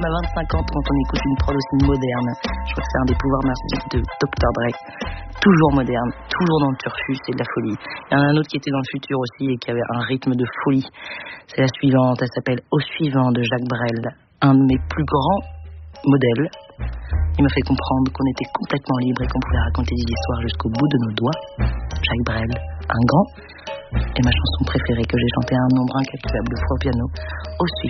comme à 25 ans quand on écoute une prod aussi moderne. Je crois que c'est un des pouvoirs narcissiques de Dr. Dre. Toujours moderne, toujours dans le turfu, c'est de la folie. Il y en a un autre qui était dans le futur aussi et qui avait un rythme de folie. C'est la suivante, elle s'appelle Au suivant de Jacques Brel, un de mes plus grands modèles. Il m'a fait comprendre qu'on était complètement libre et qu'on pouvait raconter des histoires jusqu'au bout de nos doigts. Jacques Brel, un grand, et ma chanson préférée que j'ai chantée un nombre incalculable de fois au piano, Au suivant.